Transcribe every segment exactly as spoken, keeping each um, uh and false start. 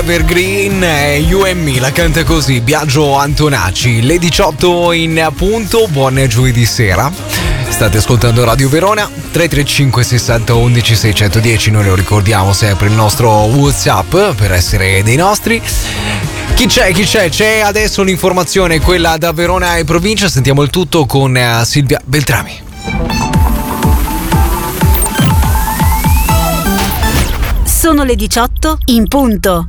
Evergreen e You and Me, la canta così Biagio Antonacci. Le diciotto in punto, buon giovedì sera. State ascoltando Radio Verona. Tre tre cinque sessanta undici seicentodieci, noi lo ricordiamo sempre il nostro WhatsApp per essere dei nostri. Chi c'è? Chi c'è? C'è adesso l'informazione, quella da Verona e provincia. Sentiamo il tutto con Silvia Beltrami. Sono le diciotto in punto.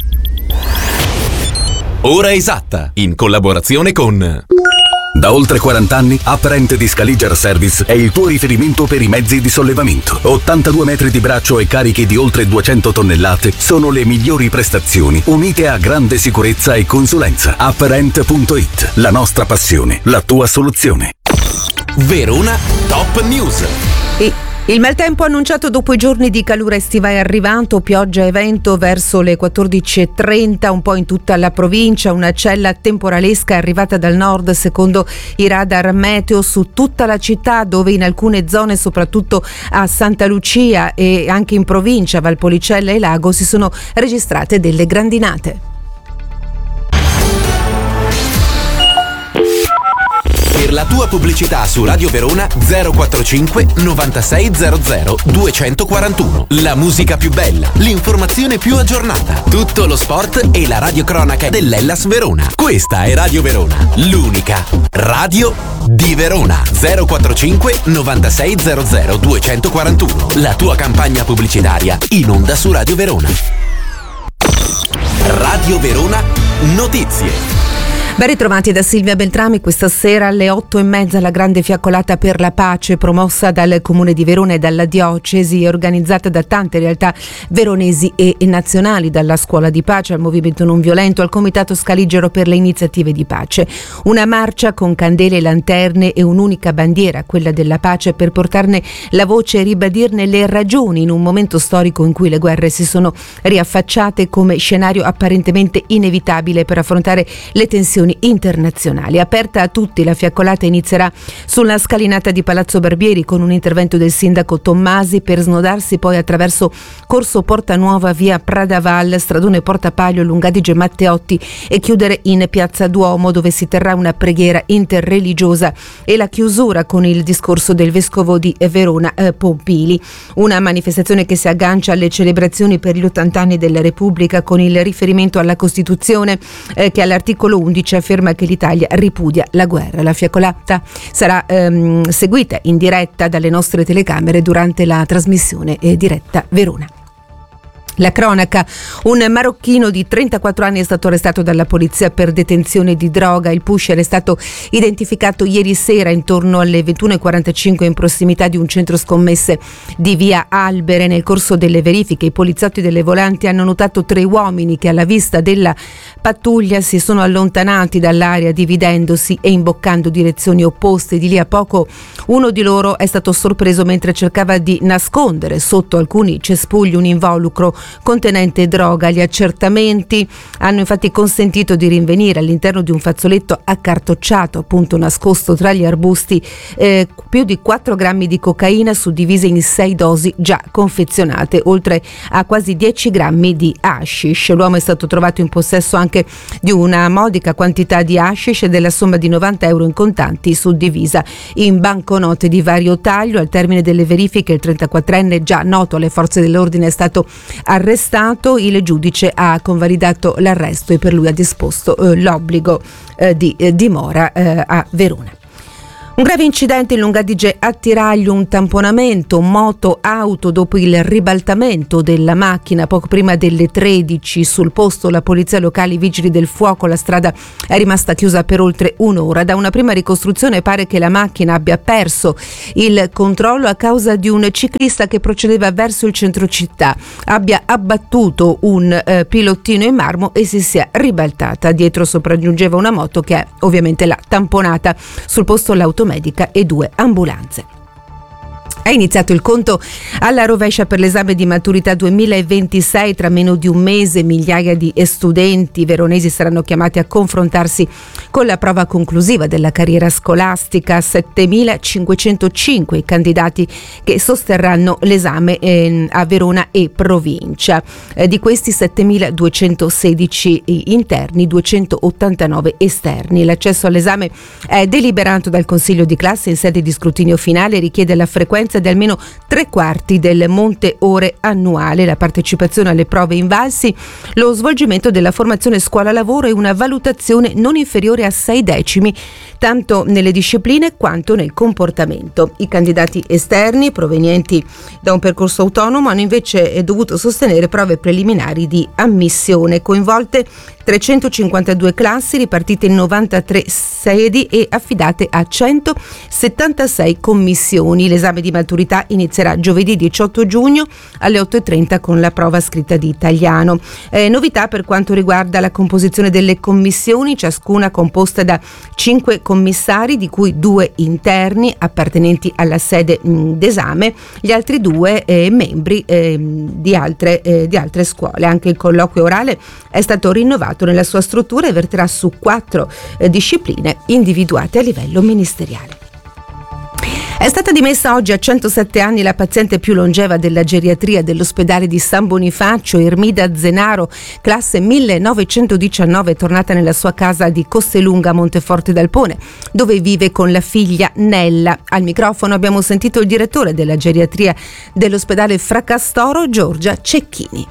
Ora esatta, in collaborazione con... Da oltre quaranta anni, Apparent di Scaliger Service è il tuo riferimento per i mezzi di sollevamento. ottantadue metri di braccio e carichi di oltre duecento tonnellate sono le migliori prestazioni, unite a grande sicurezza e consulenza. Apparent punto it, la nostra passione, la tua soluzione. Verona Top News. E il maltempo annunciato dopo i giorni di calura estiva è arrivato, pioggia e vento verso le quattordici e trenta un po' in tutta la provincia, una cella temporalesca è arrivata dal nord secondo i radar meteo su tutta la città, dove in alcune zone, soprattutto a Santa Lucia e anche in provincia, Valpolicella e Lago, si sono registrate delle grandinate. Per la tua pubblicità su Radio Verona zero quarantacinque novantasei zero zero duecentoquarantuno. La musica più bella, l'informazione più aggiornata, tutto lo sport e la radiocronaca dell'Hellas Verona. Questa è Radio Verona, l'unica radio di Verona. zero quarantacinque novantasei zero zero duecentoquarantuno. La tua campagna pubblicitaria in onda su Radio Verona. Radio Verona Notizie. Ben ritrovati da Silvia Beltrami. Questa sera alle otto e mezza la grande fiaccolata per la pace promossa dal Comune di Verona e dalla Diocesi, organizzata da tante realtà veronesi e nazionali, dalla Scuola di Pace al Movimento Non Violento al Comitato Scaligero per le iniziative di pace. Una marcia con candele e lanterne e un'unica bandiera, quella della pace, per portarne la voce e ribadirne le ragioni in un momento storico in cui le guerre si sono riaffacciate come scenario apparentemente inevitabile per affrontare le tensioni internazionali. Aperta a tutti, la fiaccolata inizierà sulla scalinata di Palazzo Barbieri con un intervento del sindaco Tommasi per snodarsi poi attraverso Corso Porta Nuova, via Pradaval, Stradone Porta Palio, Lungadige Matteotti e chiudere in Piazza Duomo, dove si terrà una preghiera interreligiosa e la chiusura con il discorso del vescovo di Verona eh, Pompili. Una manifestazione che si aggancia alle celebrazioni per gli ottanta anni della Repubblica, con il riferimento alla Costituzione eh, che all'articolo undici afferma che l'Italia ripudia la guerra. La fiaccolata sarà ehm, seguita in diretta dalle nostre telecamere durante la trasmissione eh, diretta Verona. La cronaca: un marocchino di trentaquattro anni è stato arrestato dalla polizia per detenzione di droga. Il pusher è stato identificato ieri sera intorno alle ventuno e quarantacinque in prossimità di un centro scommesse di via Albere. Nel corso delle verifiche i poliziotti delle volanti hanno notato tre uomini che alla vista della pattuglia si sono allontanati dall'area dividendosi e imboccando direzioni opposte. Di lì a poco uno di loro è stato sorpreso mentre cercava di nascondere sotto alcuni cespugli un involucro contenente droga. Gli accertamenti hanno infatti consentito di rinvenire all'interno di un fazzoletto accartocciato, appunto nascosto tra gli arbusti, eh, più di quattro grammi di cocaina suddivise in sei dosi già confezionate, oltre a quasi dieci grammi di hashish. L'uomo è stato trovato in possesso anche di una modica quantità di hashish e della somma di novanta euro in contanti suddivisa in banconote di vario taglio. Al termine delle verifiche il trentaquattrenne, già noto alle forze dell'ordine, è stato arrestato. Il giudice ha convalidato l'arresto e per lui ha disposto eh, l'obbligo eh, di eh, dimora eh, a Verona. Un grave incidente in Lungadige a Tiraglio, un tamponamento moto-auto dopo il ribaltamento della macchina poco prima delle tredici. Sul posto la polizia locale, i vigili del fuoco, la strada è rimasta chiusa per oltre un'ora. Da una prima ricostruzione pare che la macchina abbia perso il controllo a causa di un ciclista che procedeva verso il centro città, abbia abbattuto un eh, pilottino in marmo e si sia ribaltata. Dietro sopraggiungeva una moto che ovviamente l'ha tamponata. Sul posto l'automedica e due ambulanze. È iniziato il conto alla rovescia per l'esame di maturità duemilaventisei. Tra meno di un mese migliaia di studenti veronesi saranno chiamati a confrontarsi con la prova conclusiva della carriera scolastica. settemilacinquecentocinque i candidati che sosterranno l'esame eh, a Verona e provincia. Eh, di questi settemiladuecentosedici interni, duecentoottantanove esterni. L'accesso all'esame è deliberato dal Consiglio di classe in sede di scrutinio finale e richiede la frequenza di almeno tre quarti del monte ore annuale, la partecipazione alle prove invalsi, lo svolgimento della formazione scuola-lavoro e una valutazione non inferiore a sei decimi, tanto nelle discipline quanto nel comportamento. I candidati esterni provenienti da un percorso autonomo hanno invece dovuto sostenere prove preliminari di ammissione, coinvolte trecentocinquantadue classi ripartite in novantatré sedi e affidate a centosettantasei commissioni. L'esame di maturità inizierà giovedì diciotto giugno alle otto e trenta con la prova scritta di italiano. Eh, novità per quanto riguarda la composizione delle commissioni, ciascuna composta da cinque commissari, di cui due interni appartenenti alla sede mh, d'esame, gli altri due eh, membri eh, di, altre, eh, di altre scuole. Anche il colloquio orale è stato rinnovato nella sua struttura e verterà su quattro eh, discipline individuate a livello ministeriale. È stata dimessa oggi a centosette anni la paziente più longeva della geriatria dell'ospedale di San Bonifacio, Ermida Zenaro, classe millenovecentodiciannove, tornata nella sua casa di Costelunga, Monteforte d'Alpone, dove vive con la figlia Nella. Al microfono abbiamo sentito il direttore della geriatria dell'ospedale Fracastoro, Giorgia Cecchini.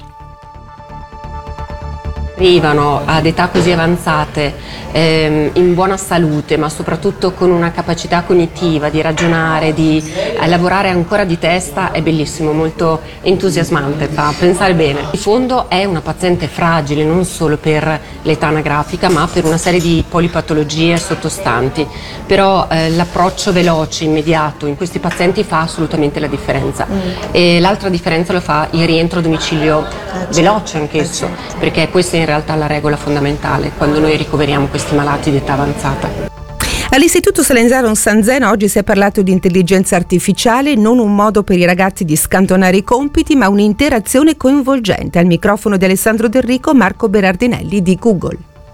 Arrivano ad età così avanzate ehm, in buona salute, ma soprattutto con una capacità cognitiva di ragionare, di eh, lavorare ancora di testa, è bellissimo, molto entusiasmante, fa pensare bene. In fondo è una paziente fragile non solo per l'età anagrafica ma per una serie di polipatologie sottostanti, però eh, l'approccio veloce, immediato in questi pazienti fa assolutamente la differenza. Mm. E l'altra differenza lo fa il rientro a domicilio eh, veloce anch'esso, eh, certo. Perché questa è in realtà la regola fondamentale quando noi ricoveriamo questi malati di età avanzata. All'Istituto Salesiano San Zeno oggi si è parlato di intelligenza artificiale, non un modo per i ragazzi di scantonare i compiti, ma un'interazione coinvolgente. Al microfono di Alessandro Del Rico, Marco Berardinelli di Google.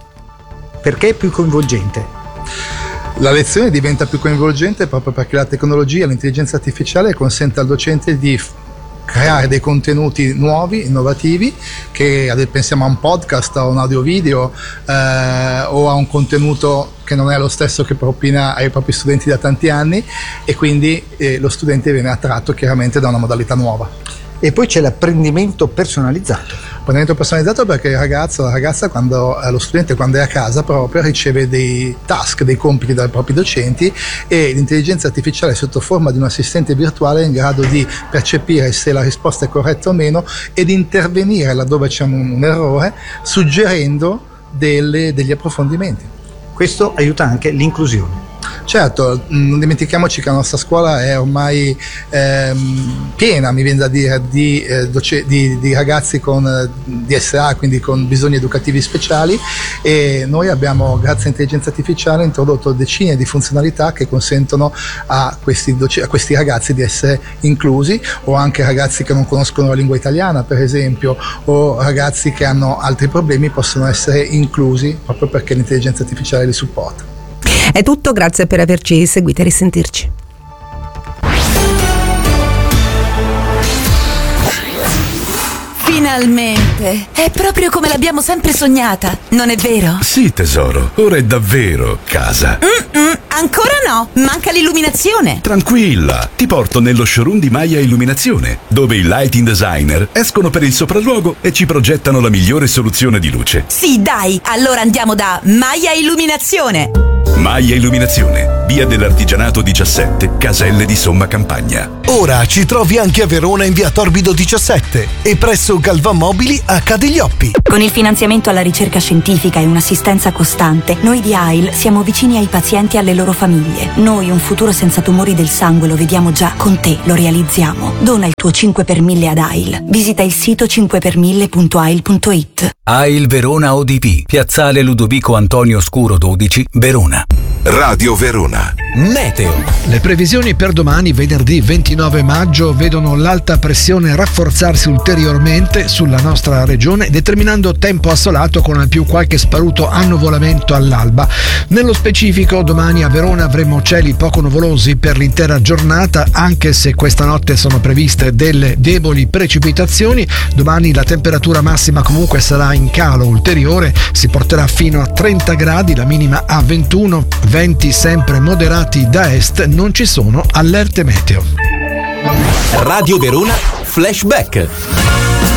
Perché è più coinvolgente? La lezione diventa più coinvolgente proprio perché la tecnologia, l'intelligenza artificiale consente al docente di creare dei contenuti nuovi, innovativi, che pensiamo a un podcast, a un audio video eh, o a un contenuto che non è lo stesso che propina ai propri studenti da tanti anni, e quindi eh, lo studente viene attratto chiaramente da una modalità nuova. E poi c'è l'apprendimento personalizzato. Apprendimento personalizzato perché il ragazzo, la ragazza, quando eh, lo studente quando è a casa proprio riceve dei task, dei compiti dai propri docenti, e l'intelligenza artificiale sotto forma di un assistente virtuale è in grado di percepire se la risposta è corretta o meno ed intervenire laddove c'è un, un errore, suggerendo delle, degli approfondimenti. Questo aiuta anche l'inclusione. Certo, non dimentichiamoci che la nostra scuola è ormai ehm, piena, mi viene da dire, di, eh, doce- di, di ragazzi con eh, D S A, quindi con bisogni educativi speciali, e noi abbiamo, grazie all'intelligenza artificiale, introdotto decine di funzionalità che consentono a questi, doce- a questi ragazzi di essere inclusi, o anche ragazzi che non conoscono la lingua italiana, per esempio, o ragazzi che hanno altri problemi possono essere inclusi proprio perché l'intelligenza artificiale li supporta. È tutto, grazie per averci seguito e risentirci. Finalmente! È proprio come l'abbiamo sempre sognata, non è vero? Sì, tesoro, ora è davvero casa. Mm-mm, ancora no, manca l'illuminazione. Tranquilla, ti porto nello showroom di Maya Illuminazione, dove i lighting designer escono per il sopralluogo e ci progettano la migliore soluzione di luce. Sì, dai, allora andiamo da Maya Illuminazione. Maya Illuminazione, via dell'Artigianato diciassette, Caselle di Somma Campagna. Ora ci trovi anche a Verona in via Torbido diciassette e presso Galvan Mobili a Cadeglioppi. Con il finanziamento alla ricerca scientifica e un'assistenza costante, noi di A I L siamo vicini ai pazienti e alle loro famiglie. Noi un futuro senza tumori del sangue lo vediamo già, con te lo realizziamo. Dona il tuo cinque per mille ad A I L. Visita il sito cinque per mille punto a i l punto i t. A I L Verona O D P, Piazzale Ludovico Antonio Scuro dodici, Verona. Radio Verona. Verona. Meteo. Le previsioni per domani, venerdì ventinove maggio, vedono l'alta pressione rafforzarsi ulteriormente sulla nostra regione, determinando tempo assolato con al più qualche sparuto annuvolamento all'alba. Nello specifico, domani a Verona avremo cieli poco nuvolosi per l'intera giornata, anche se questa notte sono previste delle deboli precipitazioni. Domani la temperatura massima comunque sarà in calo ulteriore, si porterà fino a trenta gradi, la minima a ventuno, venti sempre moderati da est, non ci sono allerte meteo. Radio Verona Flashback.